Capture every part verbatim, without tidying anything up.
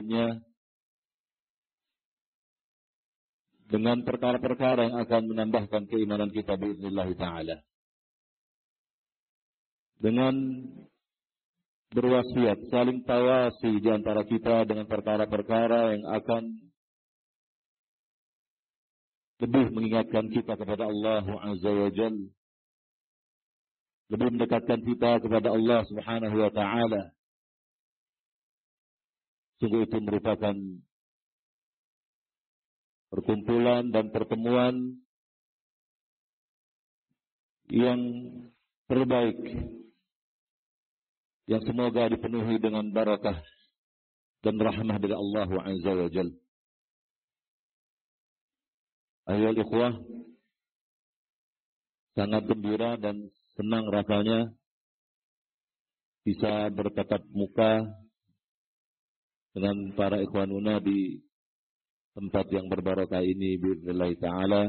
dalamnya dengan perkara-perkara yang akan menambahkan keimanan kita biiznillah ta'ala. Dengan berwasiat, saling tawasi di antara kita dengan perkara-perkara yang akan lebih mengingatkan kita kepada Allah Azza wa Jalla, lebih mendekatkan kita kepada Allah Subhanahu wa ta'ala. Sungguh itu merupakan perkumpulan dan pertemuan yang terbaik, yang semoga dipenuhi dengan barakah dan rahmah dari Allah Azza wa Jalla. Ayolah ikhwah, sangat gembira dan senang rasanya bisa bertatap muka dengan para ikhwanuna di tempat yang berbarakah ini biiznillah ta'ala,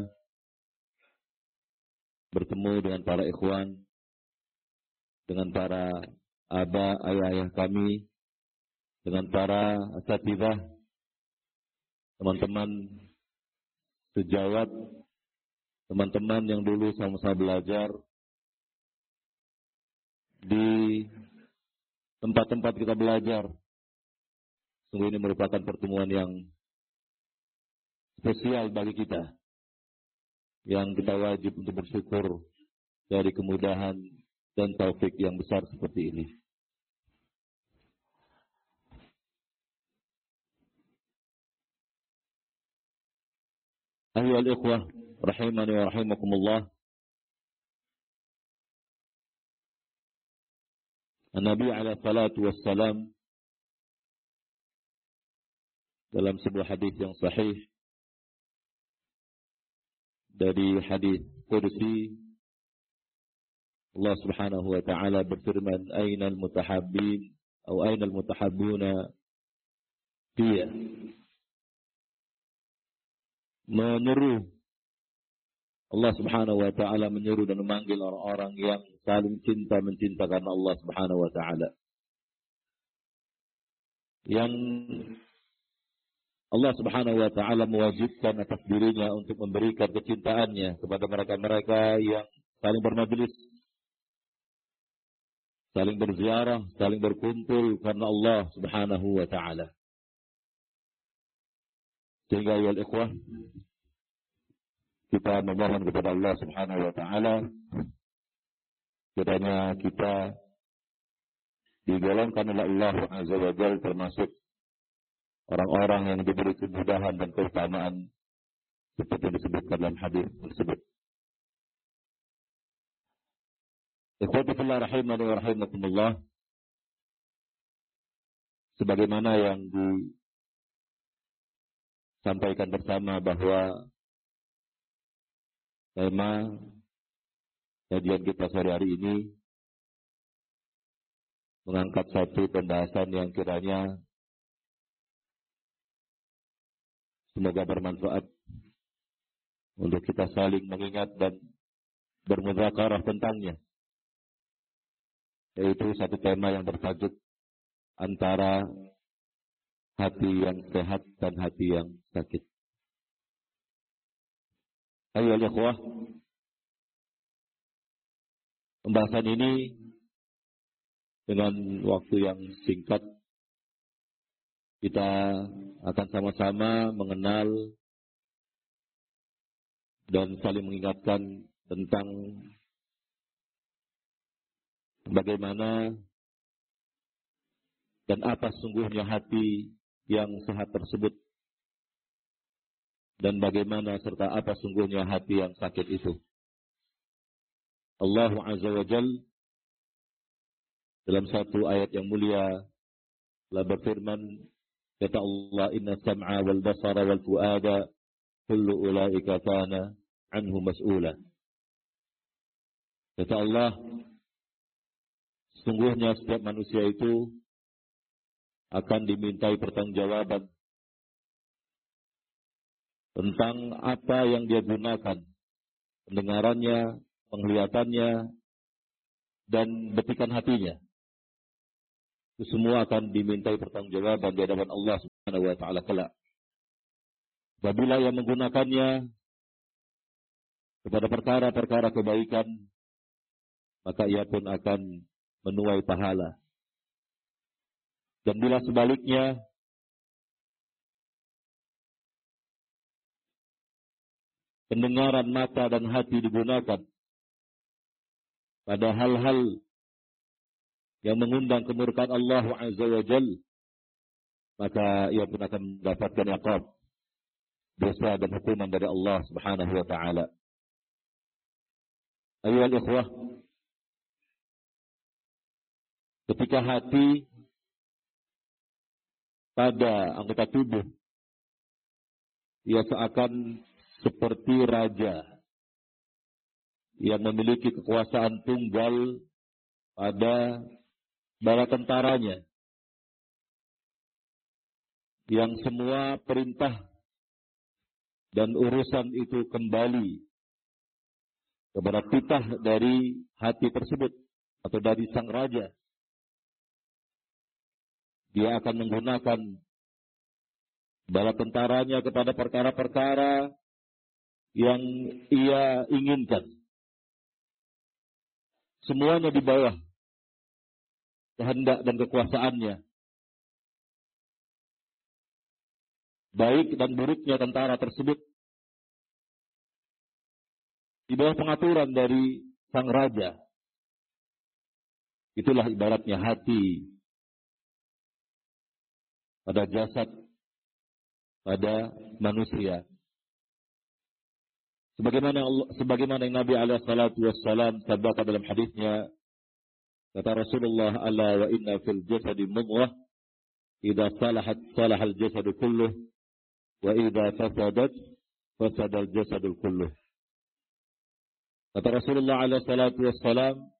bertemu dengan para ikhwan, dengan para aba, ayah-ayah kami, dengan para asatidzah, teman-teman sejawat, teman-teman yang dulu sama-sama belajar di tempat-tempat kita belajar. Sungguh ini merupakan pertemuan yang spesial bagi kita, yang kita wajib untuk bersyukur dari kemudahan dan taufik yang besar seperti ini. Ayyuhal ikhwah rahimani wa rahimakumullah. Nabi alaihi salatu wassalam dalam sebuah hadis yang sahih, dari hadis qudsi, Allah Subhanahu wa ta'ala berfirman, "Ainal mutahabbin atau ainal mutahabbuna fiyya." Menyeru, Allah Subhanahu wa ta'ala menyeru dan memanggil orang-orang yang saling cinta mencinta karena Allah Subhanahu wa ta'ala, yang Allah Subhanahu wa ta'ala mewajibkan atas dirinya untuk memberikan kecintaannya kepada mereka-mereka yang saling bermajlis, saling berziarah, saling berkumpul karena Allah Subhanahu wa ta'ala. Sehingga ya ikhwah, kita memohon kepada Allah Subhanahu wa ta'ala kiranya kita digolongkan oleh Allah Azza wa Jalla termasuk orang-orang yang diberi kemudahan dan keutamaan seperti yang disebutkan dalam hadis tersebut. Ikhwati fillah rahimani wa rahimakumullah, sebagaimana yang disampaikan bersama bahwa tema kajian kita sore hari ini mengangkat satu pembahasan yang kiranya semoga bermanfaat untuk kita saling mengingat dan bermudzakarah tentangnya, yaitu satu tema yang bertajuk antara hati yang sehat dan hati yang sakit. Ayo ikhwah, pembahasan ini dengan waktu yang singkat kita akan sama-sama mengenal dan saling mengingatkan tentang bagaimana dan apa sungguhnya hati yang sehat tersebut, dan bagaimana serta apa sungguhnya hati yang sakit itu. Allah Azza wa Jalla dalam satu ayat yang mulia telah berfirman, kata Allah, "Inna sam'a wal basara wal fuada kullu ulaika kana anhu mas'ula." Kata Allah, sungguhnya setiap manusia itu akan dimintai pertanggungjawaban tentang apa yang dia gunakan, pendengarannya, penglihatannya, dan betikan hatinya. itu semua akan dimintai pertanggungjawaban di hadapan Allah Subhanahu wa taala kelak. Apabila yang menggunakannya kepada perkara-perkara kebaikan, maka ia pun akan menuai pahala. Dan bila sebaliknya, pendengaran mata dan hati digunakan pada hal-hal yang mengundang kemurkaan Allah Azza wa Jalla, maka ia pun akan mendapatkan iqab, dosa dan hukuman dari Allah Subhanahu wa taala. Ayuhal ikhwah, ketika hati pada anggota tubuh ia seakan seperti raja yang memiliki kekuasaan tunggal pada bala tentaranya, yang semua perintah dan urusan itu kembali kepada titah dari hati tersebut atau dari sang raja. Dia akan menggunakan bala tentaranya kepada perkara-perkara yang ia inginkan. Semuanya di bawah kehendak dan kekuasaannya. Baik dan buruknya tentara tersebut di bawah pengaturan dari sang raja. Itulah ibaratnya hati pada jasad, pada manusia. Sebagaimana Allah, sebagaimana yang Nabi alaihi salatu wassalam sabdakan dalam hadisnya, kata Rasulullah, ala wa inna fil jasadi mudghah idza salahat salahal jasadu kulluh wa idza fasadat fasadal jasadul kulluh. Kata Rasulullah alaihi salatu wassalam,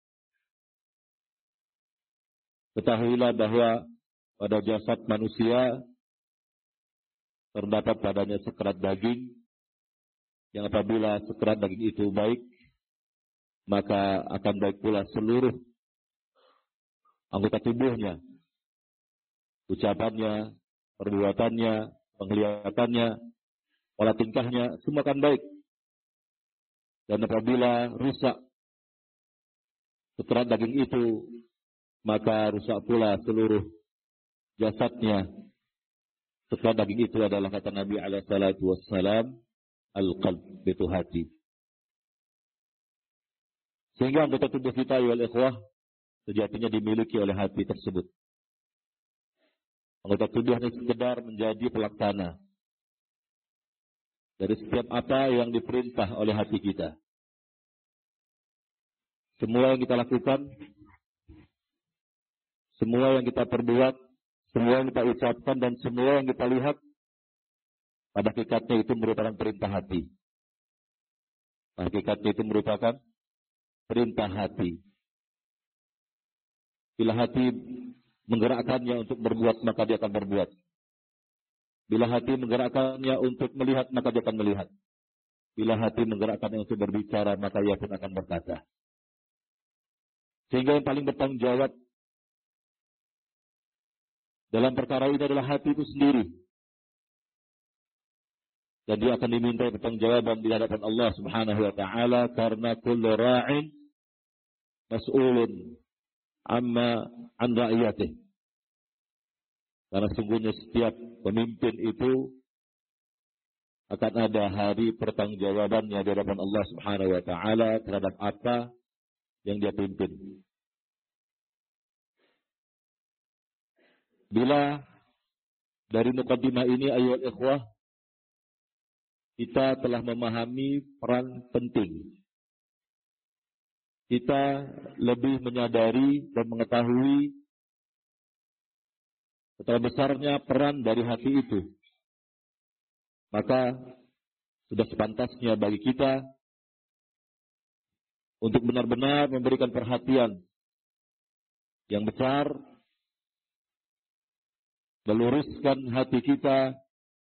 ketahuilah bahwa pada jasad manusia terdapat padanya sekerat daging, yang apabila sekerat daging itu baik, maka akan baik pula seluruh anggota tubuhnya, ucapannya, perbuatannya, penglihatannya, pola tingkahnya, semua akan baik. Dan apabila rusak sekerat daging itu, maka rusak pula seluruh jasadnya. Sekerat daging itu adalah, kata Nabi alaihi salatu wassalam, al-qalb, itu hati. Sehingga anggota tubuh kita, ya ikhwah, sejatinya dimiliki oleh hati tersebut. Anggota tubuh hanya sekedar menjadi pelaksana dari setiap apa yang diperintah oleh hati kita. Semua yang kita lakukan, semua yang kita perbuat, semua yang kita ucapkan, dan semua yang kita lihat, pada hakikatnya itu merupakan perintah hati. Pada hakikatnya itu merupakan perintah hati. Bila hati menggerakkannya untuk berbuat, maka dia akan berbuat. Bila hati menggerakkannya untuk melihat, maka dia akan melihat. Bila hati menggerakkannya untuk berbicara, maka ia pun akan berkata. Sehingga yang paling bertanggung jawab dalam perkara ini adalah hati itu sendiri. Dan dia akan diminta pertanggungjawaban di hadapan Allah Subhanahu wa taala, karena kullu ra'in mas'ulun amma an ra'iyatih. Karena sungguhnya setiap pemimpin itu akan ada hari pertanggungjawabannya di hadapan Allah Subhanahu wa taala terhadap apa yang dia pimpin. Bila dari mukaddimah ini, ayyuhal ikhwah, kita telah memahami peran penting. Kita lebih menyadari dan mengetahui betapa besarnya peran dari hati itu. Maka sudah sepantasnya bagi kita untuk benar-benar memberikan perhatian yang besar, meluruskan hati kita,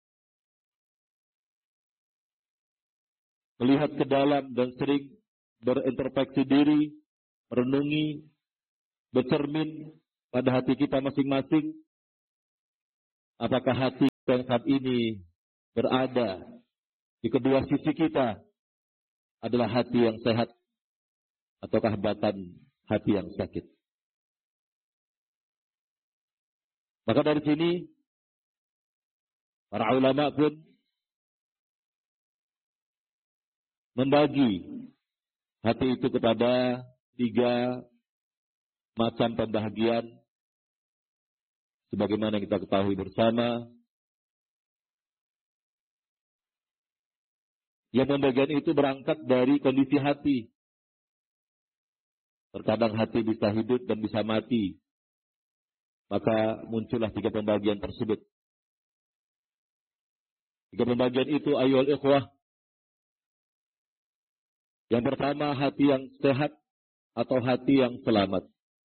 melihat ke dalam dan sering berintrospeksi diri, merenungi, bercermin pada hati kita masing-masing, apakah hati yang saat ini berada di kedua sisi kita adalah hati yang sehat ataukah batan hati yang sakit. Maka dari sini para ulama pun membagi hati itu kepada tiga macam pembahagian. Sebagaimana kita ketahui bersama, yang pembagian itu berangkat dari kondisi hati. Terkadang hati bisa hidup dan bisa mati. Maka muncullah tiga pembagian tersebut. Tiga pembagian itu ayyuhal ikhwah. Yang pertama hati yang sehat atau hati yang selamat.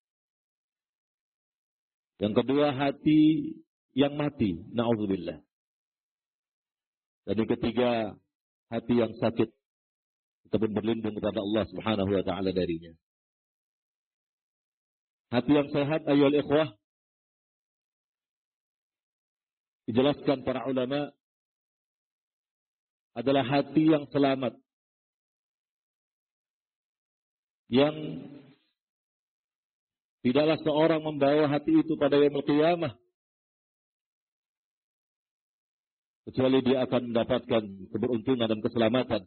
Yang kedua hati yang mati. Na'udzubillah. Dan yang ketiga hati yang sakit. Kita pun berlindung kepada Allah Subhanahu wa taala darinya. Hati yang sehat ayyuhal ikhwah, dijelaskan para ulama, adalah hati yang selamat. Yang tidaklah seorang membawa hati itu pada yaumul qiyamah kecuali dia akan mendapatkan keberuntungan dan keselamatan.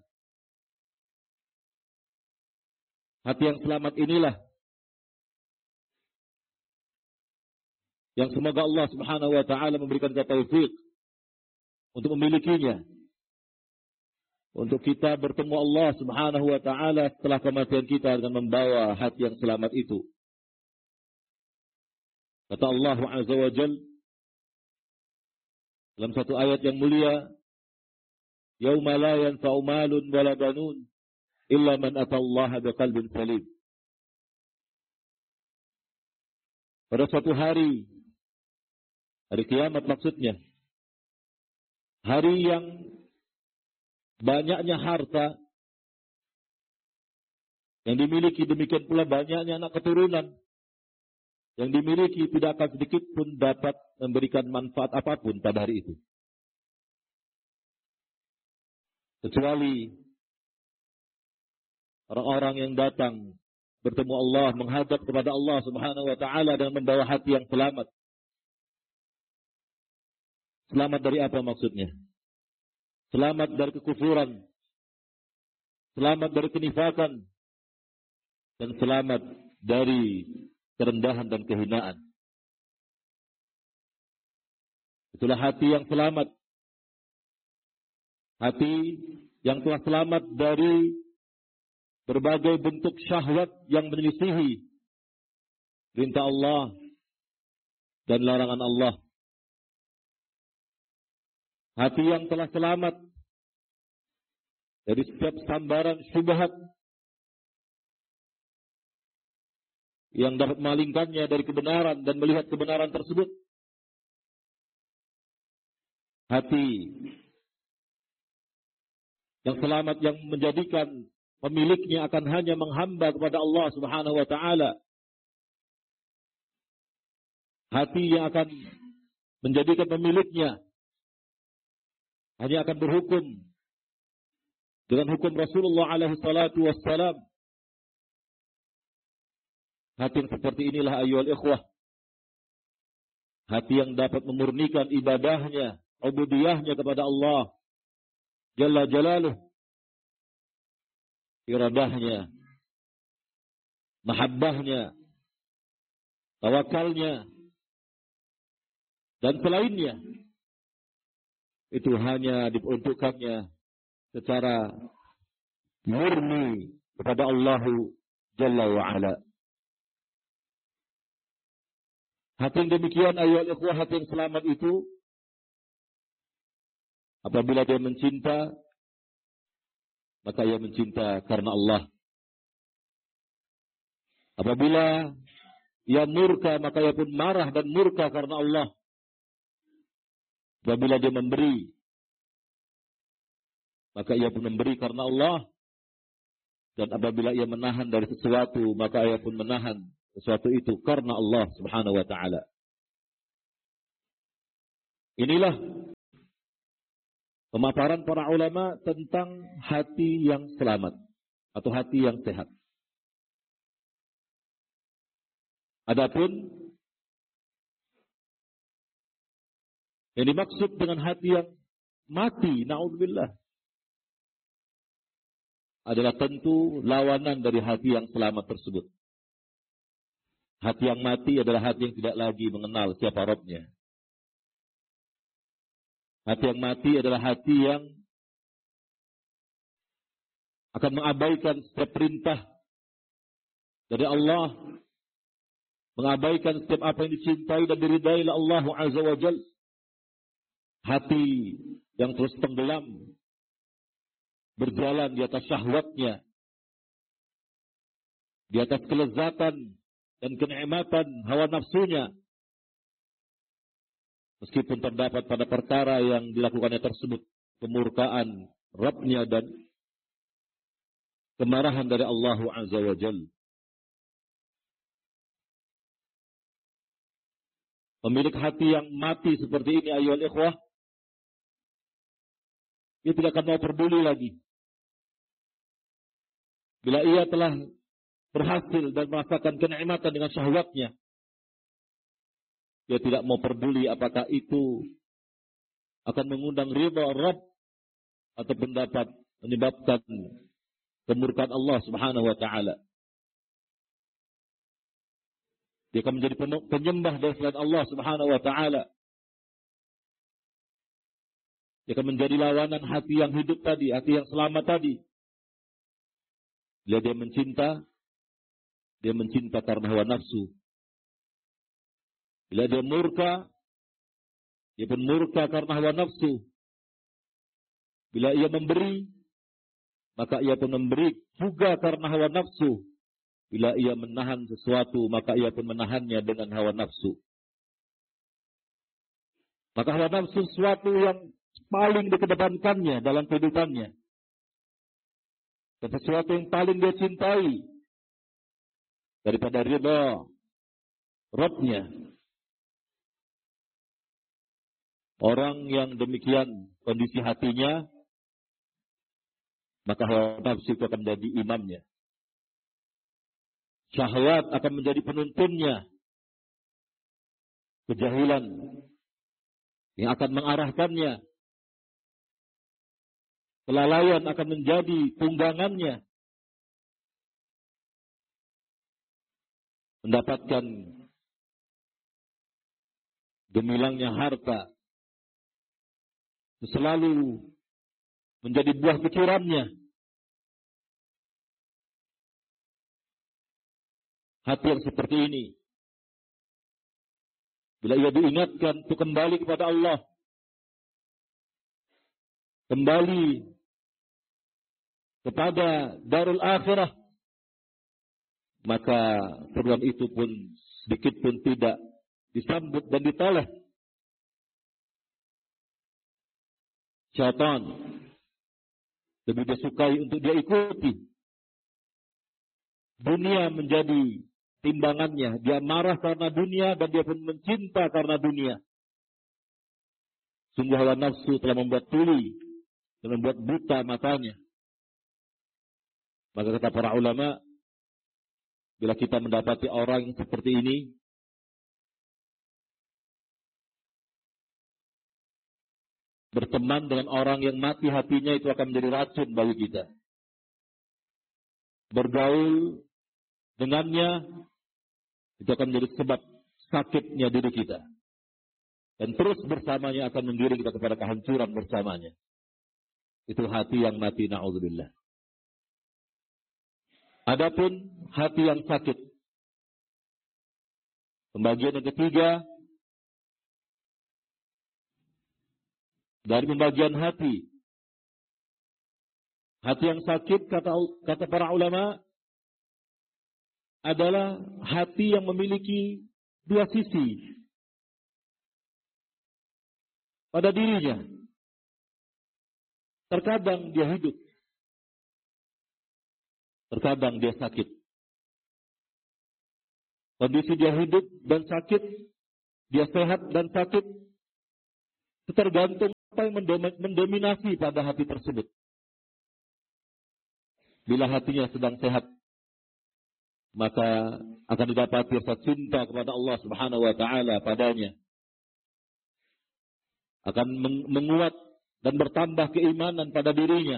Hati yang selamat inilah yang semoga Allah Subhanahu wa taala memberikan taufik untuk memilikinya. Untuk kita bertemu Allah Subhanahu wa taala setelah kematian kita dengan membawa hati yang selamat itu. Kata Allah Azza wa Jalla dalam satu ayat yang mulia, "Yauma la yanfa'u malun wala banun illa man atallaha biqalbin salim." Pada suatu hari, hari kiamat maksudnya, hari yang banyaknya harta yang dimiliki, demikian pula banyaknya anak keturunan yang dimiliki, tidak akan sedikit pun dapat memberikan manfaat apapun pada hari itu. Kecuali orang-orang yang datang bertemu Allah, menghadap kepada Allah Subhanahu wa taala dengan membawa hati yang selamat. Selamat dari apa maksudnya? Selamat dari kekufuran, selamat dari kenifakan, dan selamat dari kerendahan dan kehinaan. Itulah hati yang selamat. Hati yang telah selamat dari berbagai bentuk syahwat yang menyelisihi perintah Allah dan larangan Allah. Hati yang telah selamat dari setiap sambaran syubhat yang dapat memalingkannya dari kebenaran dan melihat kebenaran tersebut. Hati yang selamat yang menjadikan pemiliknya akan hanya menghamba kepada Allah Subhanahu wa taala. Hati yang akan menjadikan pemiliknya hanya akan berhukum dengan hukum Rasulullah alaihi salatu wassalam. Hati yang seperti inilah ayyuhal ikhwah, hati yang dapat memurnikan ibadahnya, ubudiyahnya kepada Allah Jalla Jalaluh, iradahnya, mahabbahnya, tawakalnya, dan selainnya. Itu hanya diperuntukkannya secara murni kepada Allah Jalla wa'ala. Hati yang demikian ayyuhal ikhwah, hati yang selamat itu, apabila dia mencinta, maka ia mencinta karena Allah. Apabila ia murka, maka ia pun marah dan murka karena Allah. Apabila dia memberi, maka ia pun memberi karena Allah. Dan apabila ia menahan dari sesuatu, maka ia pun menahan sesuatu itu karena Allah Subhanahu wa taala. Inilah pemaparan para ulama tentang hati yang selamat atau hati yang sehat. Adapun yang dimaksud dengan hati yang mati, na'udzubillah, adalah tentu lawanan dari hati yang selamat tersebut. Hati yang mati adalah hati yang tidak lagi mengenal siapa Rabbnya. Hati yang mati adalah hati yang akan mengabaikan setiap perintah dari Allah, mengabaikan setiap apa yang dicintai dan diridai oleh Allah Azza wa Jalla. Hati yang terus tenggelam, berjalan di atas syahwatnya, di atas kelezatan dan kenikmatan hawa nafsunya, meskipun terdapat pada perkara yang dilakukannya tersebut kemurkaan Rabbnya dan kemarahan dari Allah Azza wa Jalla. Pemilik hati yang mati seperti ini, ayyuhal ikhwah, dia tidak akan mau peduli lagi. Bila ia telah berhasil dan merasakan kenikmatan dengan syahwatnya, dia tidak mau peduli apakah itu akan mengundang ridha Rabb ataupun dapat menyebabkan kemurkaan Allah Subhanahu wa taala. Dia akan menjadi penyembah dari selain Allah Subhanahu wa taala. Dia akan menjadi lawanan hati yang hidup tadi, hati yang selamat tadi. Bila dia mencinta, dia mencinta karena hawa nafsu. Bila dia murka, dia pun murka karena hawa nafsu. Bila ia memberi, maka ia pun memberi juga karena hawa nafsu. Bila ia menahan sesuatu, maka ia pun menahannya dengan hawa nafsu. Maka hawa nafsu sesuatu yang paling dikedepankannya dalam kehidupannya. Dan sesuatu yang paling dia cintai daripada ridha Rabbnya. Orang yang demikian kondisi hatinya, maka hawa nafsu itu akan menjadi imamnya. Syahwat akan menjadi penuntunnya. Kejahilan yang akan mengarahkannya. Kelalaian akan menjadi tunggangannya. Mendapatkan gemilangnya harta selalu menjadi buah pikirannya. Hati yang seperti ini, bila ia diingatkan untuk kembali kepada Allah, kembali kepada darul akhirah, maka seruan itu pun sedikit pun tidak disambut dan ditoleh. Syaitan lebih dia sukai untuk dia ikuti. Dunia menjadi timbangannya. Dia marah karena dunia dan dia pun mencinta karena dunia. Sungguh hawa nafsu telah membuat tuli dan membuat buta matanya. Maka kata para ulama, bila kita mendapati orang yang seperti ini, berteman dengan orang yang mati hatinya, itu akan menjadi racun bagi kita. Bergaul dengannya, itu akan menjadi sebab sakitnya diri kita. Dan terus bersamanya akan menggiring kita kepada kehancuran bersamanya. Itu hati yang mati, na'udzubillah. Adapun hati yang sakit, pembagian yang ketiga dari pembagian hati. Hati yang sakit, kata kata para ulama, adalah hati yang memiliki dua sisi pada dirinya. Terkadang dia hidup, terkadang dia sakit. Kondisi dia hidup dan sakit, dia sehat dan sakit, itu tergantung apa yang mendominasi pada hati tersebut. Bila hatinya sedang sehat, maka akan didapati rasa cinta kepada Allah Subhanahu wa taala padanya. Akan menguat dan bertambah keimanan pada dirinya.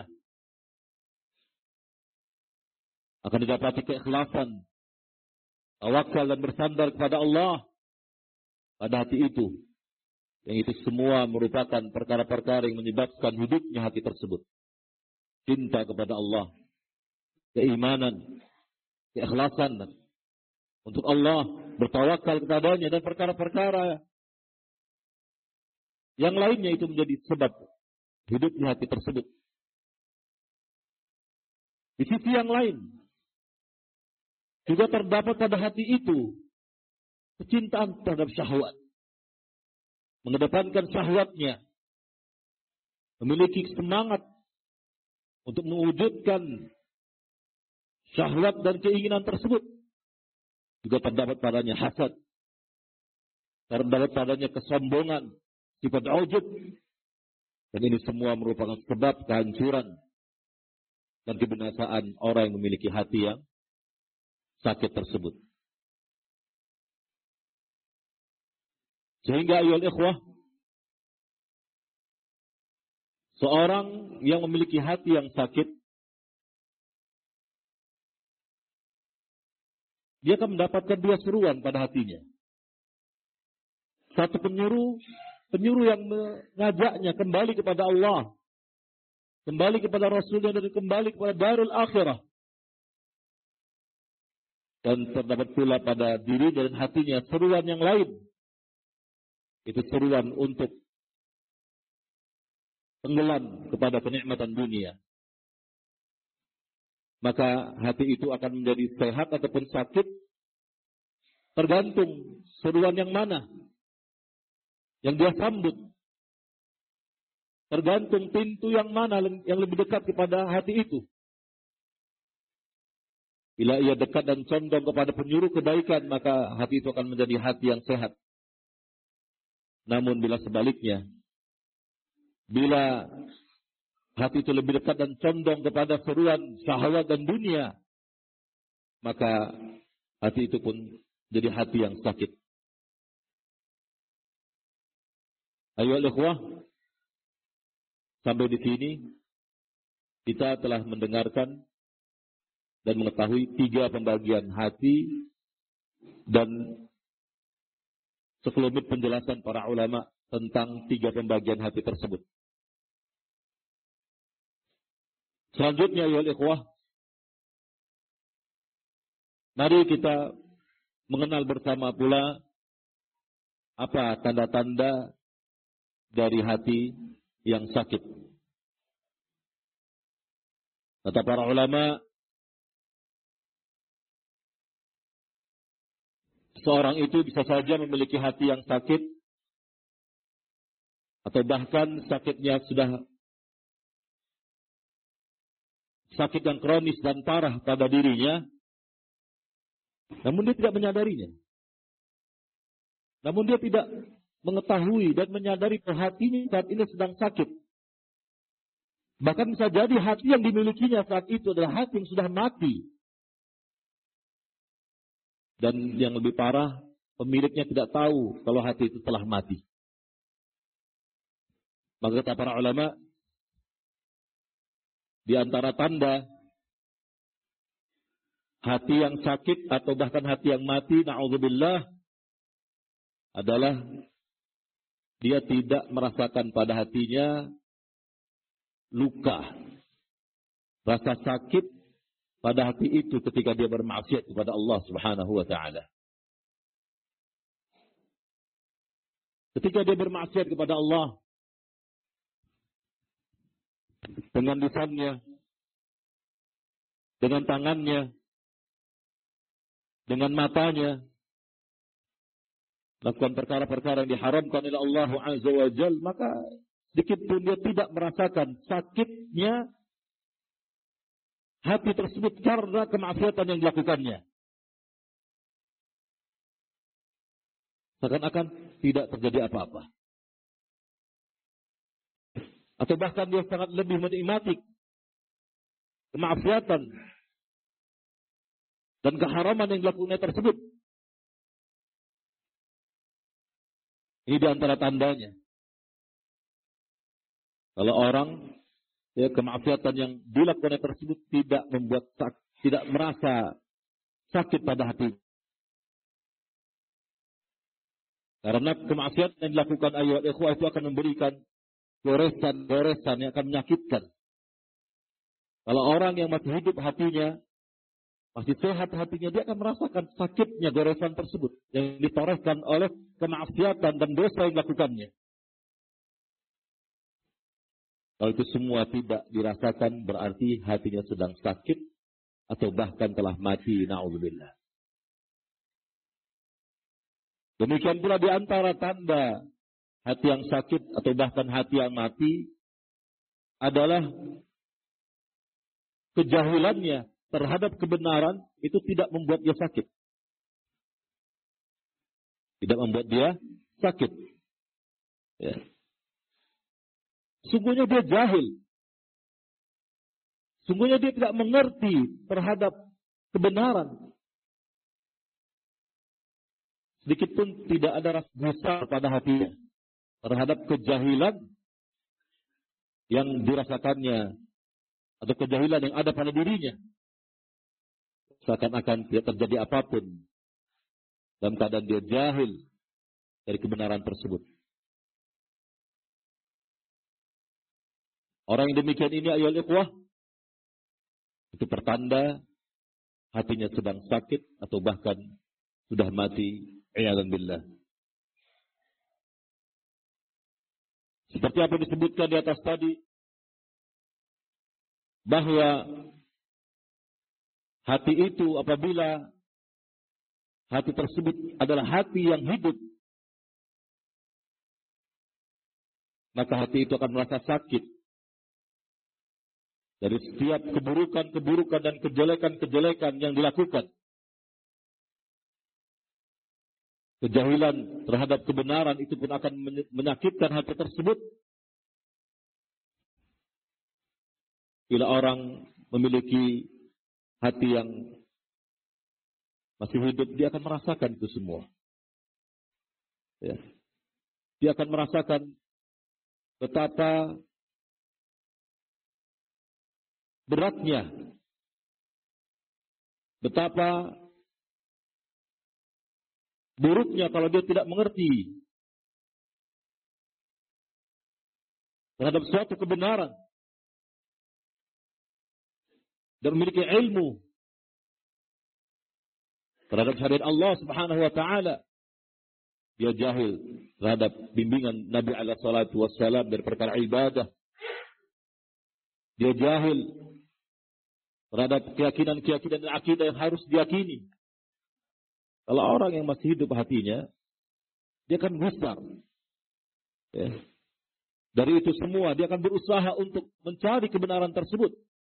Akan didapati keikhlasan, tawakal dan bersandar kepada Allah pada hati itu. Yang itu semua merupakan perkara-perkara yang menyebabkan hidupnya hati tersebut. Cinta kepada Allah, keimanan, keikhlasan untuk Allah, bertawakal kepadanya, dan perkara-perkara yang lainnya itu menjadi sebab hidupnya hati tersebut. Di sisi yang lain, juga terdapat pada hati itu kecintaan terhadap syahwat. Mengedepankan syahwatnya. Memiliki semangat untuk mewujudkan syahwat dan keinginan tersebut. Juga terdapat padanya hasad. Terdapat padanya kesombongan, sifat ujub. Dan ini semua merupakan sebab kehancuran dan kebinasaan orang yang memiliki hati yang sakit tersebut. Sehingga ayol ikhwah, seorang yang memiliki hati yang sakit, dia akan mendapatkan dua seruan pada hatinya. Satu penyuruh, penyuruh yang mengajaknya kembali kepada Allah, kembali kepada Rasulnya, dan kembali kepada darul akhirah. Dan terdapat pula pada diri dan hatinya seruan yang lain. Itu seruan untuk tenggelam kepada kenikmatan dunia. Maka hati itu akan menjadi sehat ataupun sakit, tergantung seruan yang mana yang dia sambut. Tergantung pintu yang mana yang lebih dekat kepada hati itu. Bila ia dekat dan condong kepada penyuruh kebaikan, maka hati itu akan menjadi hati yang sehat. Namun bila sebaliknya, bila hati itu lebih dekat dan condong kepada seruan syahwat dan dunia, maka hati itu pun jadi hati yang sakit. Ayo ikhwah, sampai di sini kita telah mendengarkan dan mengetahui tiga pembagian hati dan sekelumit penjelasan para ulama tentang tiga pembagian hati tersebut. Selanjutnya ya ikhwah, mari kita mengenal bersama pula apa tanda-tanda dari hati yang sakit. Kata para ulama, seorang itu bisa saja memiliki hati yang sakit, atau bahkan sakitnya sudah sakit yang kronis dan parah pada dirinya, namun dia tidak menyadarinya. Namun dia tidak mengetahui dan menyadari bahwa hatinya saat ini sedang sakit. Bahkan bisa jadi hati yang dimilikinya saat itu adalah hati yang sudah mati. Dan yang lebih parah, pemiliknya tidak tahu kalau hati itu telah mati. Maka kata para ulama, di antara tanda hati yang sakit atau bahkan hati yang mati, na'udzubillah, adalah dia tidak merasakan pada hatinya luka, rasa sakit pada hati itu ketika dia bermaksiat kepada Allah Subhanahu wa taala. Ketika dia bermaksiat kepada Allah dengan lisannya, dengan tangannya, dengan matanya, lakukan perkara-perkara yang diharamkan oleh Allah Azza wa Jalla, maka sedikit pun dia tidak merasakan sakitnya hati tersebut karena kemaksiatan yang dilakukannya. seakan-akan tidak terjadi apa-apa. Atau bahkan dia sangat lebih menikmati kemaksiatan dan keharaman yang dilakukannya tersebut. Ini di antara tandanya. Kalau orang ya, kemaksiatan yang dilakukannya tersebut tidak membuat sak, tidak merasa sakit pada hati. Karena kemaksiatan yang dilakukan ayat ikhwah itu akan memberikan goresan-goresan yang akan menyakitkan. Kalau orang yang masih hidup hatinya, masih sehat hatinya, dia akan merasakan sakitnya goresan tersebut yang ditorehkan oleh kemaksiatan dan dosa yang dilakukannya. Kalau itu semua tidak dirasakan, berarti hatinya sedang sakit atau bahkan telah mati, na'udzubillah. Demikian pula di antara tanda hati yang sakit atau bahkan hati yang mati adalah kejahilannya terhadap kebenaran itu tidak membuat dia sakit. Tidak membuat dia sakit. Ya. Sungguhnya dia jahil. Sungguhnya dia tidak mengerti terhadap kebenaran. Sedikit pun tidak ada rasa gusar pada hatinya terhadap kejahilan yang dirasakannya atau kejahilan yang ada pada dirinya. Seakan-akan tidak terjadi apapun dalam keadaan dia jahil dari kebenaran tersebut. Orang yang demikian ini ayol ikhwah, itu pertanda hatinya sedang sakit atau bahkan sudah mati. A'yadzan billah. Seperti apa disebutkan di atas tadi, bahwa hati itu apabila hati tersebut adalah hati yang hidup, maka hati itu akan merasa sakit dari setiap keburukan-keburukan dan kejelekan-kejelekan yang dilakukan. Kejahilan terhadap kebenaran itu pun akan menyakitkan hati tersebut. Bila orang memiliki hati yang masih hidup, dia akan merasakan itu semua. Ya. Dia akan merasakan betapa beratnya, betapa buruknya kalau dia tidak mengerti terhadap suatu kebenaran dan memiliki ilmu terhadap syariat Allah Subhanahu wa taala. Dia jahil terhadap bimbingan Nabi alaihi salatu wassalam dari perkara ibadah. Dia jahil terhadap keyakinan-keyakinan dan akidah yang harus diyakini. Kalau orang yang masih hidup hatinya, dia akan besar. Ya. Dari itu semua, dia akan berusaha untuk mencari kebenaran tersebut.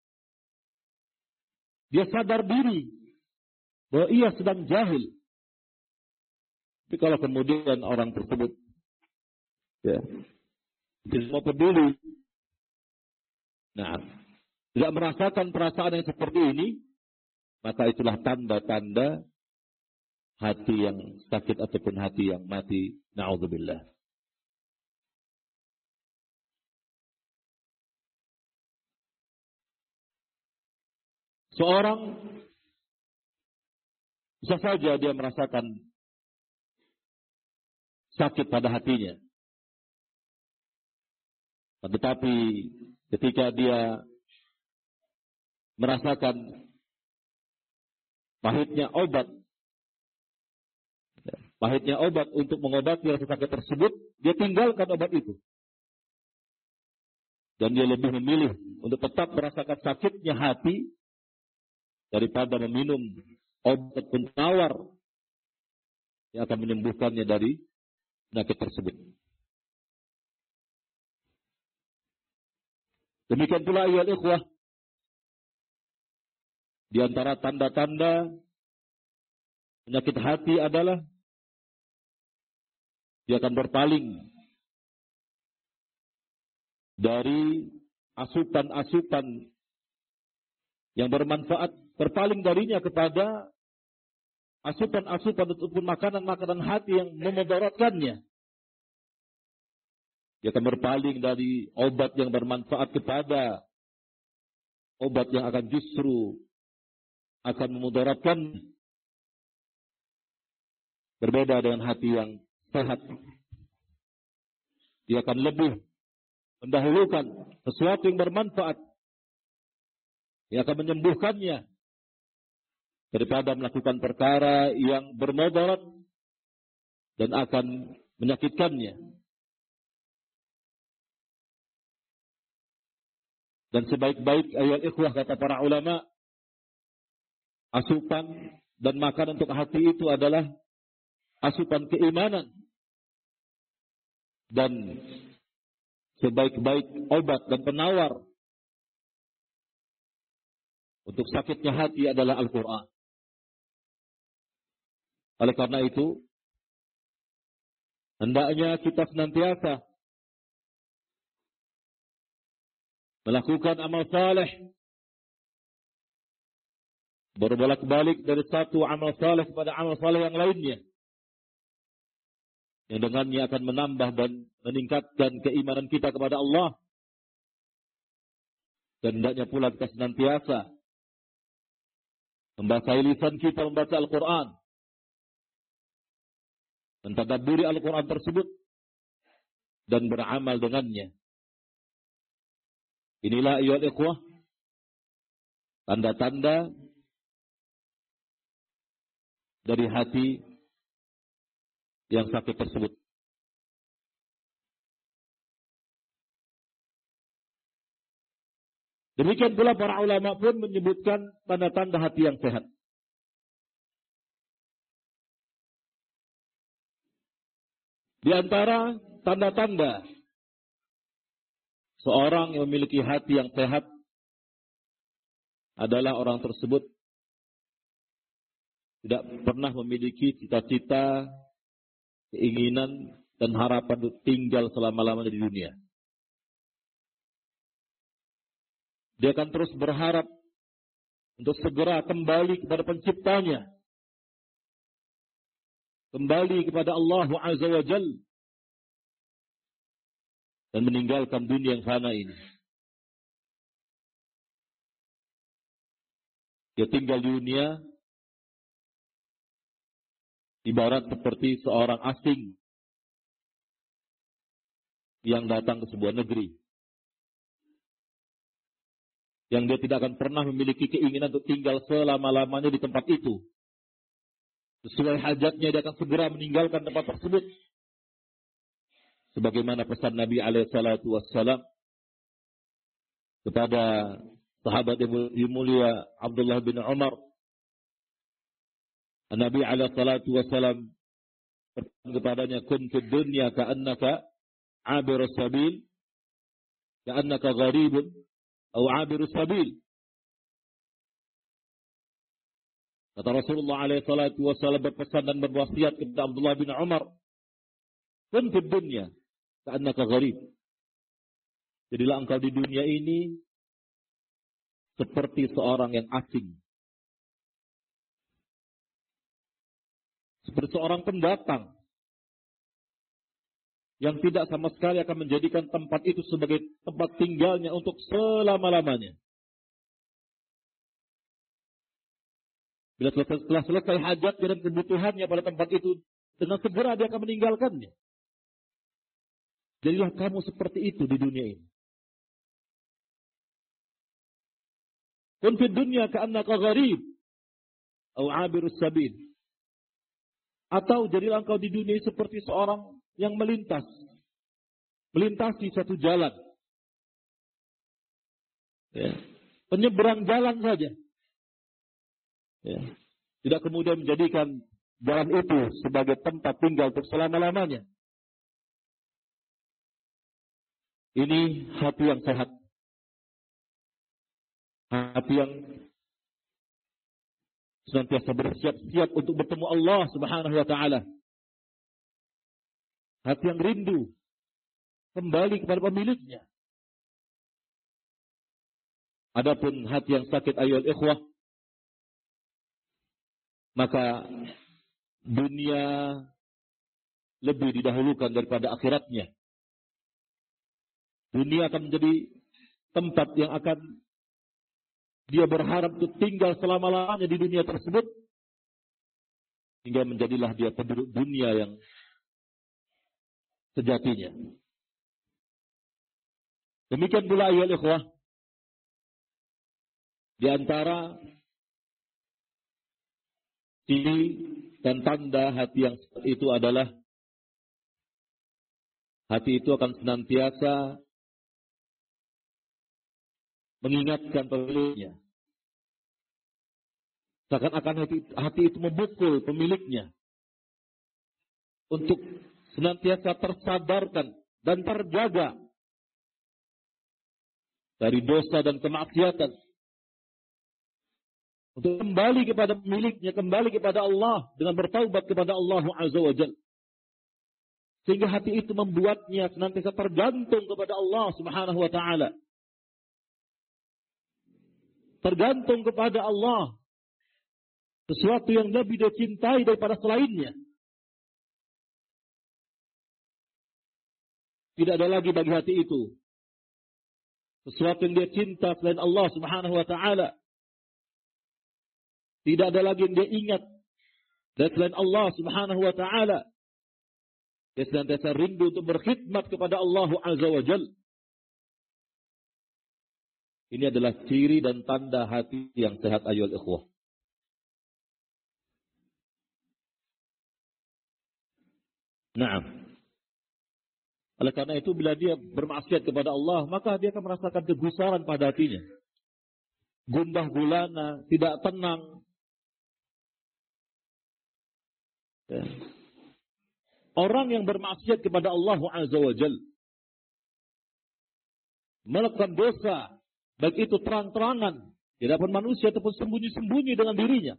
Dia sadar diri bahwa ia sedang jahil. Tapi kalau kemudian orang tersebut ya, tidak mau peduli, nah, tidak merasakan perasaan yang seperti ini, maka itulah tanda-tanda hati yang sakit ataupun hati yang mati. Na'udzubillah. Seorang bisa saja dia merasakan sakit pada hatinya. Tetapi ketika dia merasakan pahitnya obat, pahitnya obat untuk mengobati rasa sakit tersebut, dia tinggalkan obat itu. Dan dia lebih memilih untuk tetap merasakan sakitnya hati daripada meminum obat penawar yang akan menyembuhkannya dari penyakit tersebut. Demikian pula ayat ikhwah, di antara tanda-tanda penyakit hati adalah Dia akan berpaling dari asupan-asupan yang bermanfaat, berpaling darinya kepada asupan-asupan ataupun makanan-makanan hati yang memudaratkannya. Dia akan berpaling dari obat yang bermanfaat kepada obat yang akan justru akan memudaratkan. Berbeda dengan hati yang sehat. Dia akan lebih mendahulukan sesuatu yang bermanfaat, yang akan menyembuhkannya, daripada melakukan perkara yang bermudarat dan akan menyakitkannya. Dan sebaik-baik ayat ikhwah, kata para ulama, asupan dan makan untuk hati itu adalah asupan keimanan. Dan sebaik-baik obat dan penawar untuk sakitnya hati adalah Al-Quran. Oleh karena itu, hendaknya kita senantiasa melakukan amal saleh, berbolak-balik dari satu amal saleh kepada amal saleh yang lainnya, yang dengannya akan menambah dan meningkatkan keimanan kita kepada Allah. Dan hendaknya pula kita senantiasa membasahi lisan kita membaca Al-Quran, mentadabburi Al-Quran tersebut, dan beramal dengannya. Inilah ayyuhal ikhwah, tanda-tanda dari hati yang sakit tersebut. Demikian pula para ulama pun menyebutkan tanda-tanda hati yang sehat. Di antara tanda-tanda seorang yang memiliki hati yang sehat adalah orang tersebut tidak pernah memiliki cita-cita, keinginan, dan harapan untuk tinggal selama-lamanya di dunia. Dia akan terus berharap untuk segera kembali kepada penciptanya, kembali kepada Allah Azza wa Jalla, dan meninggalkan dunia yang fana ini. Dia tinggal di dunia ibarat seperti seorang asing yang datang ke sebuah negeri, yang dia tidak akan pernah memiliki keinginan untuk tinggal selama-lamanya di tempat itu. Sesuai hajatnya dia akan segera meninggalkan tempat tersebut. Sebagaimana pesan Nabi alaihi salatu wassalam kepada sahabat yang mulia Abdullah bin Umar. Nabi alaihi salatu wassalam berkata kepadanya, kun fid dunya ka'annaka 'abirus sabil, ka'annaka gharibun atau 'abirus sabil. Kata Rasulullah alaihi salatu wassalam berpesan dan berwasiat kepada Abdullah bin Umar, kun fid dunya ka'annaka gharib. Jadilah engkau di dunia ini seperti seorang yang asing, seperti seorang pendatang yang tidak sama sekali akan menjadikan tempat itu sebagai tempat tinggalnya untuk selama-lamanya. Bila selesai, setelah selesai hajatnya dan kebutuhannya pada tempat itu, dengan segera dia akan meninggalkannya. Jadilah kamu seperti itu di dunia ini. Kun fid dunya ka'annaka gharib atau 'abirus sabil. Atau jadilah engkau di dunia seperti seorang yang melintas, melintasi suatu jalan. Ya. Penyeberang jalan saja. Ya. Tidak kemudian menjadikan jalan itu sebagai tempat tinggal untuk selama-lamanya. Ini hati yang sehat. Hati yang senantiasa bersiap-siap untuk bertemu Allah Subhanahu wa taala. Hati yang rindu kembali kepada pemiliknya. Adapun hati yang sakit ayyuhal ikhwah, maka dunia lebih didahulukan daripada akhiratnya. Dunia akan menjadi tempat yang akan dia berharap untuk tinggal selama-lamanya di dunia tersebut, hingga menjadilah dia penduduk dunia yang sejatinya. Demikian pula ayyuhal ikhwah, di antara ciri dan tanda hati yang seperti itu adalah hati itu akan senantiasa mengingatkan pemiliknya. Seakan-akan hati, hati itu memukul pemiliknya untuk senantiasa tersadarkan dan terjaga dari dosa dan kemaksiatan, untuk kembali kepada pemiliknya, kembali kepada Allah dengan bertaubat kepada Allah Azza wa Jalla. Sehingga hati itu membuatnya senantiasa tergantung kepada Allah Subhanahu wa taala. Tergantung kepada Allah, sesuatu yang lebih dia cintai daripada selainnya. Tidak ada lagi bagi hati itu sesuatu yang dia cinta selain Allah Subhanahu wa taala. Tidak ada lagi yang dia ingat dan selain Allah Subhanahu wa taala. Dia senantiasa rindu untuk berkhidmat kepada Allah Azza wa Jalla. Ini adalah ciri dan tanda hati yang sehat ayyuhal ikhwah. Naam. Oleh karena itu bila dia bermaksiat kepada Allah, maka dia akan merasakan kegusaran pada hatinya. Gundah gulana, tidak tenang. Ya. Orang yang bermaksiat kepada Allah Azza wa Jalla, melakukan dosa, baik itu terang-terangan di hadapan manusia ataupun sembunyi-sembunyi dengan dirinya.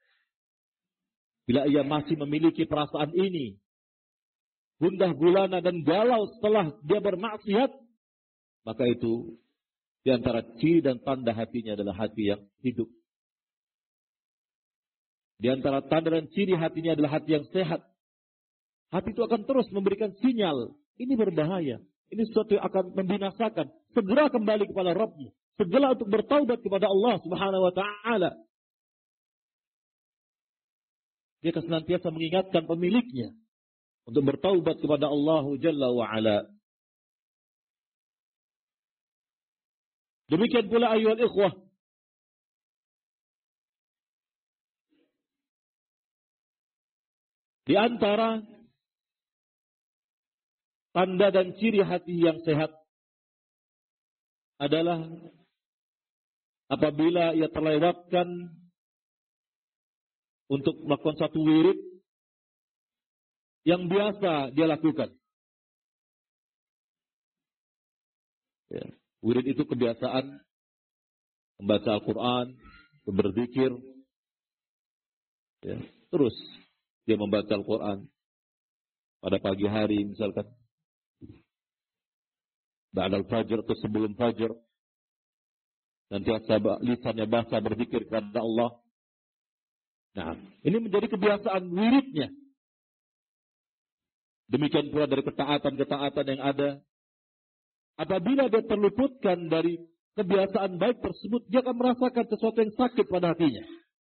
Bila ia masih memiliki perasaan ini, gundah gulana dan galau setelah dia bermaksiat, maka itu di antara ciri dan tanda hatinya adalah hati yang hidup. Di antara tanda dan ciri hatinya adalah hati yang sehat. Hati itu akan terus memberikan sinyal, ini berbahaya, ini sesuatu yang akan membinasakan. Segera kembali kepada Rabbmu, segera untuk bertaubat kepada Allah Subhanahu wa taala. Dia akan senantiasa mengingatkan pemiliknya untuk bertaubat kepada Allah Jalla wa Ala. Demikian pula ayyuhal ikhwah, di antara tanda dan ciri hati yang sehat adalah apabila ia terlewatkan untuk melakukan satu wirid yang biasa dia lakukan. Ya. Wirid itu kebiasaan membaca Al-Quran, berzikir, ya. Terus dia membaca Al-Quran pada pagi hari misalkan, ba'dal fajr atau sebelum fajr, nantiasa lisannya basah berzikir kepada Allah. Nah, ini menjadi kebiasaan wiridnya. Demikian pula dari ketaatan-ketaatan yang ada. Apabila dia terluputkan dari kebiasaan baik tersebut, dia akan merasakan sesuatu yang sakit pada hatinya.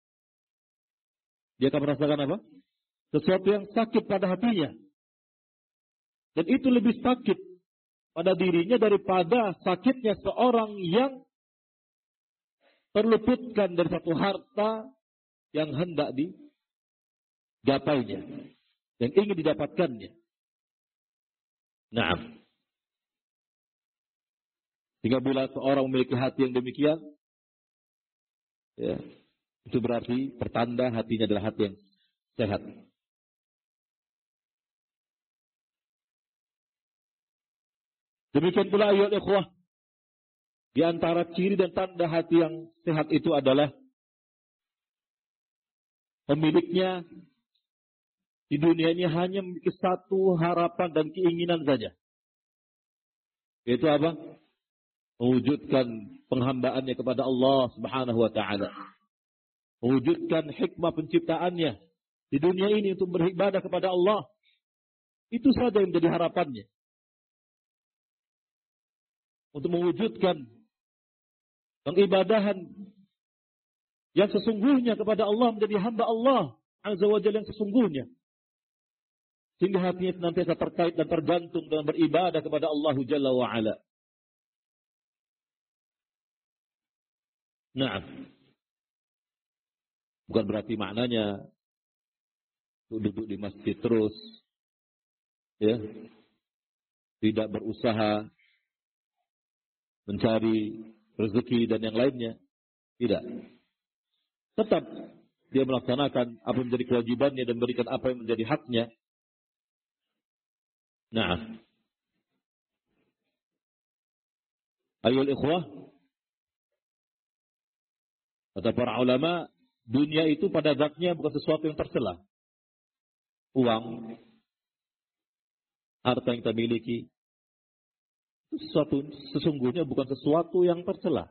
Dia akan merasakan apa? Sesuatu yang sakit pada hatinya. Dan itu lebih sakit pada dirinya daripada sakitnya seorang yang terluputkan dari satu harta yang hendak digapainya, yang ingin didapatkannya. Naam. Sehingga bila seorang memiliki hati yang demikian, ya, itu berarti pertanda hatinya adalah hati yang sehat. Demikian pula ayyuhal ikhwah, di antara ciri dan tanda hati yang sehat itu adalah pemiliknya di dunia ini hanya memiliki satu harapan dan keinginan saja. Yaitu apa? Mewujudkan penghambaannya kepada Allah Subhanahu wa taala. Mewujudkan hikmah penciptaannya di dunia ini untuk beribadah kepada Allah. Itu saja yang menjadi harapannya. Untuk mewujudkan pengibadahan yang sesungguhnya kepada Allah, menjadi hamba Allah Azza wa Jalla yang sesungguhnya. Sehingga hatinya senantiasa terkait dan tergantung dalam beribadah kepada Allah Jalla wa Ala. Nah, bukan berarti maknanya duduk di masjid terus, ya, tidak berusaha mencari rezeki dan yang lainnya. Tidak. Tetap dia melaksanakan apa yang menjadi kewajibannya dan memberikan apa yang menjadi haknya. Nah, ayol ikhwah, kata para ulama, dunia itu pada zatnya bukan sesuatu yang tercela. Uang, harta yang kita miliki, sesuatu sesungguhnya bukan sesuatu yang tercela.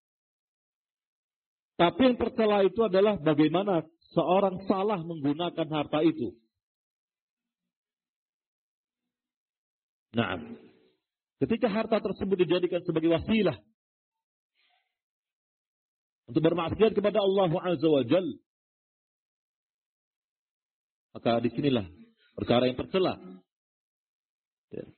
Tapi yang tercela itu adalah bagaimana seorang salah menggunakan harta itu. Nah, ketika harta tersebut dijadikan sebagai wasilah untuk bermaksiat kepada Allah Azza wa Jalla, maka disinilah perkara yang tercela. Ya.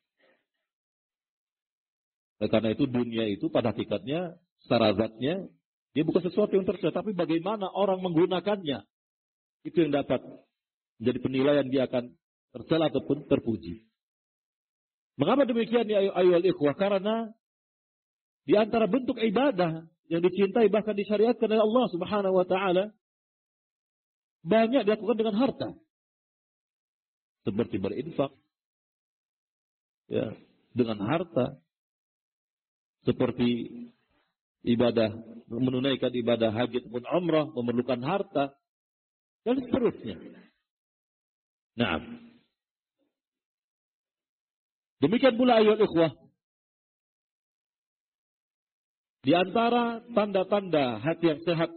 Karena itu dunia itu pada hakikatnya, secara zatnya, dia bukan sesuatu yang tercela, tapi bagaimana orang menggunakannya, itu yang dapat menjadi penilaian dia akan tercela ataupun terpuji. Mengapa demikian ya ayyuhal ikhwah? Karena di antara bentuk ibadah yang dicintai bahkan disyariatkan oleh Allah Subhanahu wa taala banyak dilakukan dengan harta. Seperti berinfak, ya, dengan harta. Seperti ibadah, menunaikan ibadah haji ataupun umrah memerlukan harta dan seterusnya. Nah, demikian pula ayyuhal ikhwah, di antara tanda-tanda hati yang sehat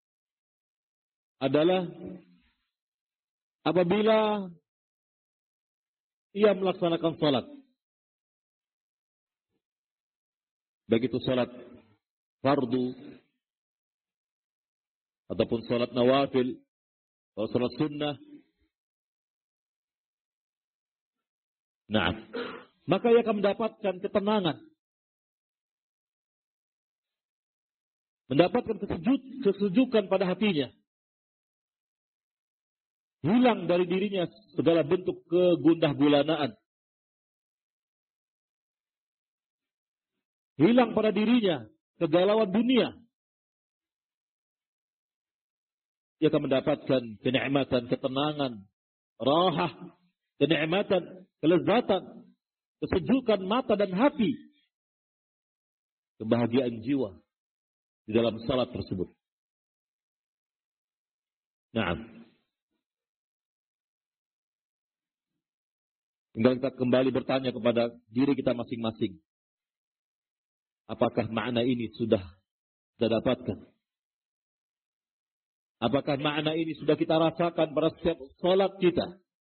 adalah apabila ia melaksanakan salat. Baik itu salat fardu ataupun salat nawafil atau salat sunnah. Nah, maka ia akan mendapatkan ketenangan, mendapatkan kesejuk, kesejukan pada hatinya. Hilang dari dirinya segala bentuk kegundah gulanaan. Hilang pada dirinya kegalauan dunia. Ia akan mendapatkan kenikmatan, ketenangan, rahah, kenikmatan, kelezatan, kesejukan mata dan hati, kebahagiaan jiwa di dalam salat tersebut. Nah, tinggal kita kembali bertanya kepada diri kita masing-masing. Apakah makna ini sudah kita dapatkan? Apakah makna ini sudah kita rasakan pada setiap salat kita?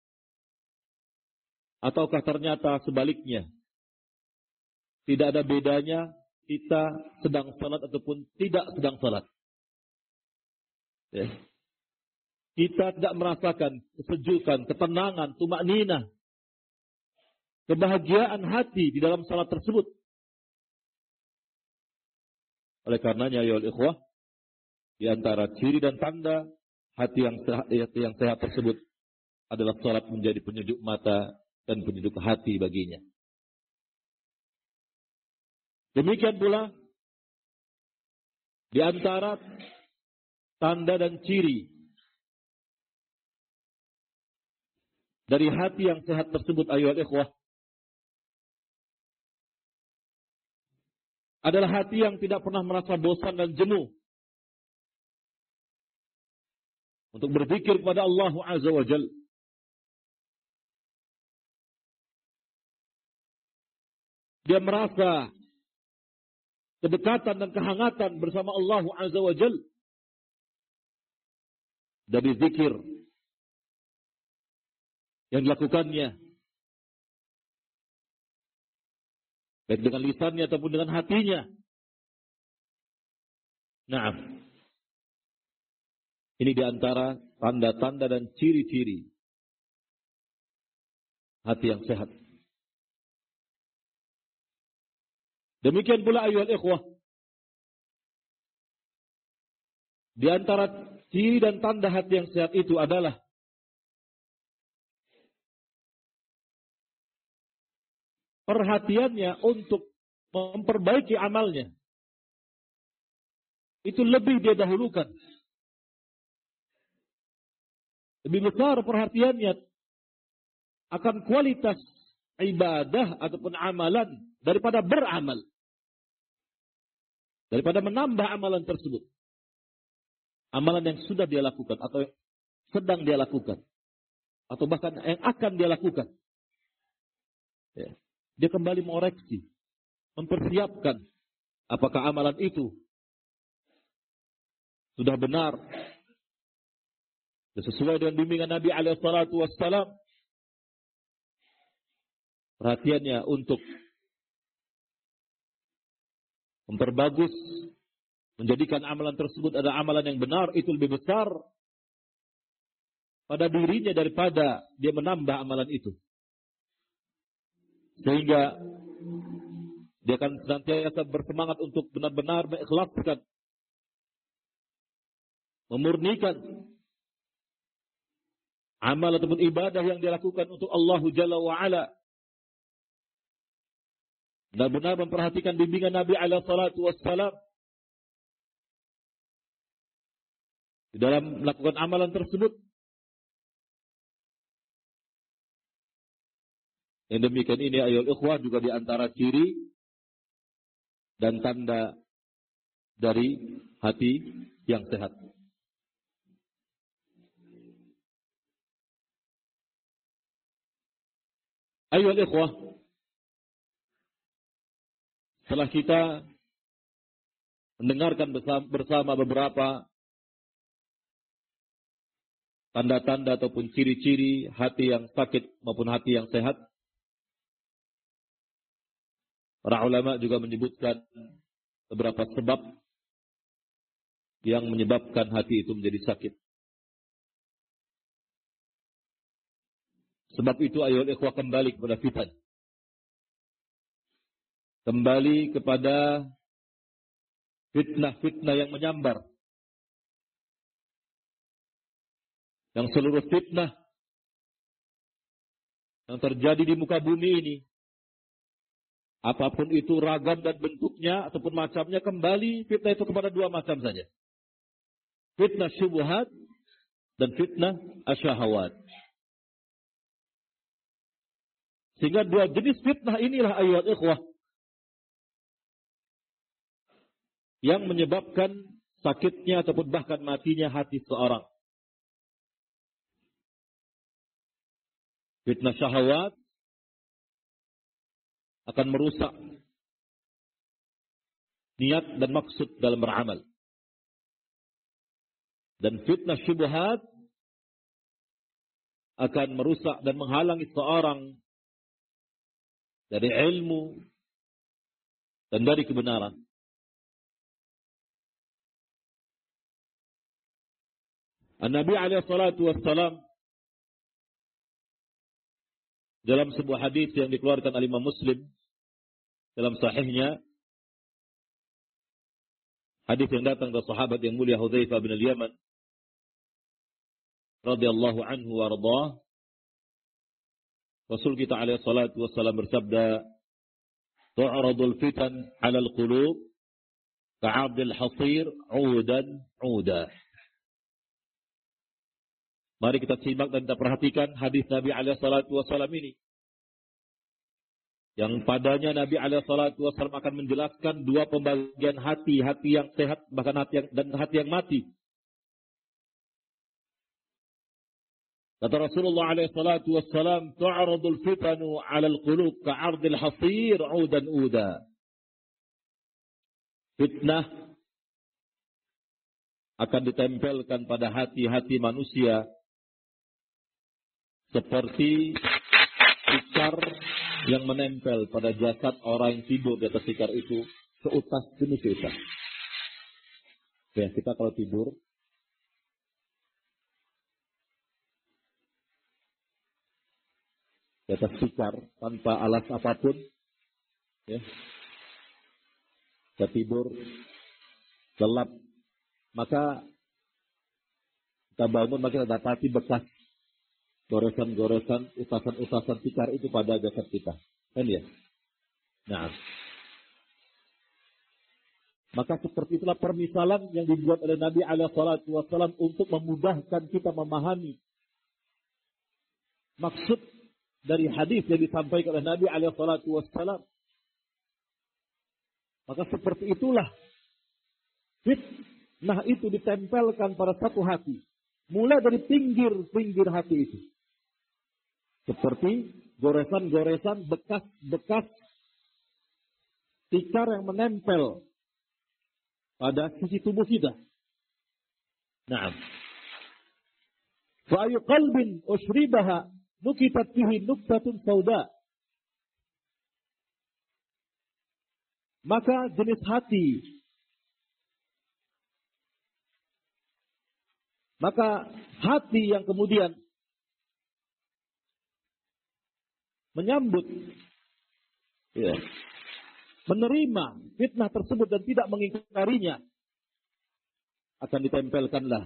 Ataukah ternyata sebaliknya? Tidak ada bedanya kita sedang salat ataupun tidak sedang salat. Ya. Kita tidak merasakan kesejukan, ketenangan, tumakninah, kebahagiaan hati di dalam salat tersebut. Oleh karenanya ya ikhwah, di antara ciri dan tanda hati yang sehat, hati yang sehat tersebut adalah salat menjadi penyejuk mata dan penyejuk hati baginya. Demikian pula di antara tanda dan ciri dari hati yang sehat tersebut ayyuhal ikhwah adalah hati yang tidak pernah merasa bosan dan jenuh untuk berzikir kepada Allah Azza wa Jalla. dia merasa kedekatan dan kehangatan bersama Allah Azza wa Jalla dari zikir yang dilakukannya, baik dengan lisannya ataupun dengan hatinya. Nah, ini diantara tanda-tanda dan ciri-ciri hati yang sehat. Demikian pula ayuhal ikhwah, di antara ciri dan tanda hati yang sehat itu adalah perhatiannya untuk memperbaiki amalnya. Itu lebih dia dahulukan. Lebih besar perhatiannya akan kualitas ibadah ataupun amalan daripada beramal. Daripada menambah amalan tersebut. Amalan yang sudah dia lakukan atau yang sedang dia lakukan. Atau bahkan yang akan dia lakukan. Ya. Dia kembali mengoreksi. Mempersiapkan. Apakah amalan itu sudah benar. Sesuai dengan bimbingan Nabi alaihi salatu wassalam. Perhatiannya untuk memperbagus, menjadikan amalan tersebut ada amalan yang benar, itu lebih besar pada dirinya daripada dia menambah amalan itu. Sehingga dia akan senantiasa bersemangat untuk benar-benar mengikhlaskan, memurnikan amal ataupun ibadah yang dia lakukan untuk Allah Jalla wa'ala. Benar-benar memperhatikan bimbingan Nabi alaihi salatu wassalam di dalam melakukan amalan tersebut. Yang demikian ini ayol ikhwah juga di antara ciri dan tanda dari hati yang sehat. Ayol ikhwah, setelah kita mendengarkan bersama beberapa tanda-tanda ataupun ciri-ciri hati yang sakit maupun hati yang sehat, para ulama juga menyebutkan beberapa sebab yang menyebabkan hati itu menjadi sakit. Sebab itu ayo ikhwah kembali kepada fitan. Kembali kepada fitnah-fitnah yang menyambar. Yang seluruh fitnah yang terjadi di muka bumi ini, apapun itu ragam dan bentuknya ataupun macamnya, kembali fitnah itu kepada dua macam saja. Fitnah syubhat dan fitnah asyahawat. Sehingga dua jenis fitnah inilah ayat ikhwah yang menyebabkan sakitnya ataupun bahkan matinya hati seorang. Fitnah syahwat akan merusak niat dan maksud dalam beramal. Dan fitnah syubhat akan merusak dan menghalangi seorang dari ilmu dan dari kebenaran. An-Nabi alaihi salatu wassalam dalam sebuah hadis yang dikeluarkan oleh Imam Muslim dalam sahihnya, hadis yang datang dari sahabat yang mulia Hudzaifah bin al-Yaman radhiyallahu anhu wa radhah, Rasul kita alaihi salatu wassalam bersabda, "Tu'radul fitan 'alal qulub ka'abdil hasir 'udan 'udah." Mari kita simak dan kita perhatikan hadis Nabi alaihi salatu wassalam ini. Yang padanya Nabi alaihi salatu wassalam akan menjelaskan dua pembagian hati, hati yang sehat bahkan hati yang, dan hati yang mati. Kata Rasulullah alaihi salatu wassalam, tu'radul fitanu 'alal qulub ka'ardil hasir 'udan uda. Fitnah akan ditempelkan pada hati-hati manusia seperti tikar yang menempel pada jasad orang yang tidur di atas tikar itu seutas demi seutas. Ya, kita kalau tidur di atas tikar tanpa alas apapun, ya, kita tidur gelap, maka kita bangun, maka kita dapati bekas goresan-goresan, utasan-utasan tikar itu pada jasad kita, kan ya? Nah, maka seperti itulah permisalan yang dibuat oleh Nabi alaihi salatu wasallam untuk memudahkan kita memahami maksud dari hadis yang disampaikan oleh Nabi alaihi salatu wasallam. Maka seperti itulah fitnah itu ditempelkan pada satu hati, mulai dari pinggir-pinggir hati itu. Seperti goresan-goresan, bekas-bekas tikar yang menempel pada sisi tubuh kita. Nah, fa ayu qalbin ushribaha nukitat fihi nuktatun sauda. Maka jenis hati, maka hati yang kemudian menyambut, ya, menerima fitnah tersebut dan tidak mengingkarinya, akan ditempelkanlah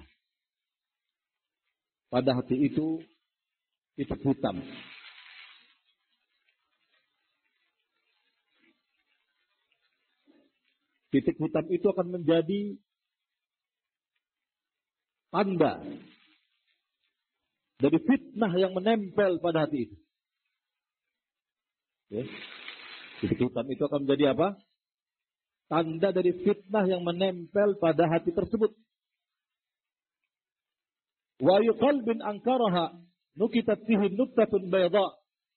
pada hati itu titik hitam. Titik hitam itu akan menjadi tanda dari fitnah yang menempel pada hati itu. Ya. Titik hitam itu akan menjadi apa? Tanda dari fitnah yang menempel pada hati tersebut. Wa yuqalbin ankaraha nukitat fihi nuktatun bayda.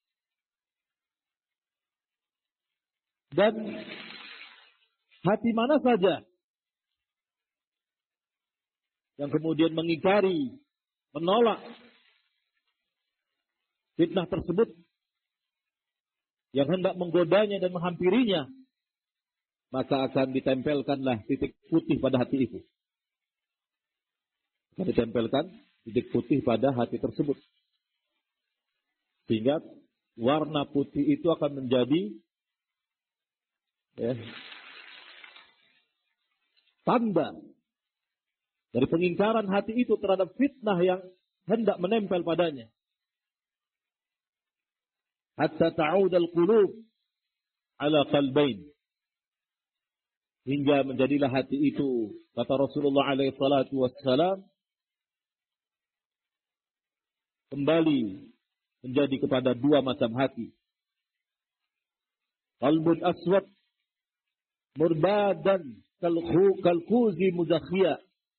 Dan hati mana saja yang kemudian mengingkari, menolak fitnah tersebut, yang hendak menggodanya dan menghampirinya, maka akan ditempelkanlah titik putih pada hati itu. Akan ditempelkan titik putih pada hati tersebut. Sehingga warna putih itu akan menjadi, ya, tanda dari pengingkaran hati itu terhadap fitnah yang hendak menempel padanya. Hatta ta'ud al-qulub ala qalbain. Hingga menjadilah hati itu, kata Rasulullah alaihi salatu wassalam, kembali menjadi kepada dua macam hati. Qalbun aswad murbadan kalkuzi muzakhiyah.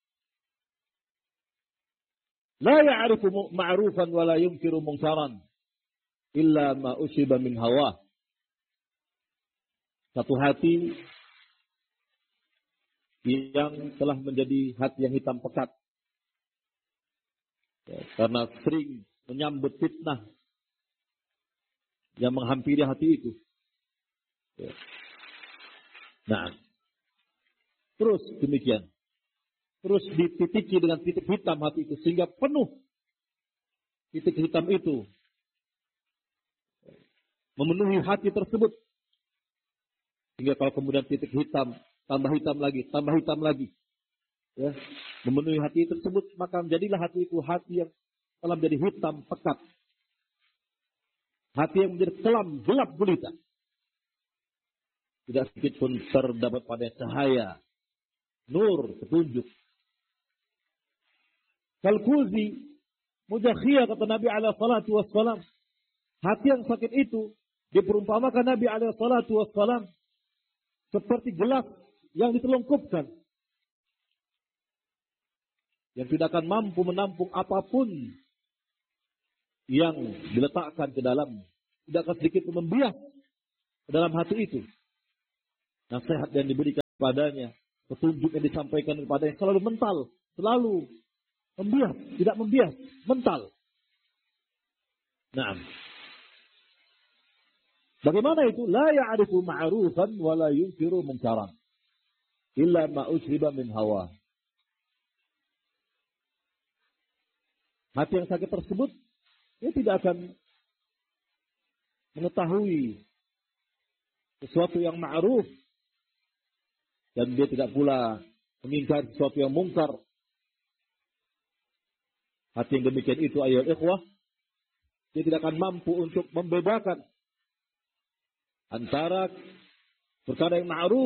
La ya'rifu ma'rufan wa la yunkiru munkaran illa ma ushiba min hawa. Satu hati yang telah menjadi hati yang hitam pekat, ya, karena sering menyambut fitnah yang menghampiri hati itu. Ya. Nah, terus demikian. Terus dititiki dengan titik hitam hati itu, sehingga penuh titik hitam itu memenuhi hati tersebut. Sehingga kalau kemudian titik hitam, tambah hitam lagi, tambah hitam lagi, ya, memenuhi hati tersebut, maka menjadilah hati itu hati yang telah menjadi hitam pekat. Hati yang menjadi kelam, gelap gulita. Tidak sedikit pun terdapat pada cahaya, nur, petunjuk. Kalkuzi mujakhiyah, kata Nabi alaihi salatu wassalam. Hati yang sakit itu diperumpamakan Nabi alaihi salatu wassalam seperti gelas yang ditelungkupkan, yang tidak akan mampu menampung apapun yang diletakkan ke dalam, tidak akan sedikit pun membias ke dalam hati itu. Nasihat yang diberikan kepadanya, petunjuk yang disampaikan kepadanya selalu mental, selalu membias, tidak membias, mental. Nah, bagaimana itu? La ya'rifu ma'rufan wa la yunkiru munkaran illa ma usriba min hawa. Hati yang sakit tersebut, dia tidak akan mengetahui sesuatu yang ma'ruf dan dia tidak pula mengingkari sesuatu yang mungkar. Hati yang demikian itu, ayat ikhwah, dia tidak akan mampu untuk membedakan antara perkara yang ma'ruf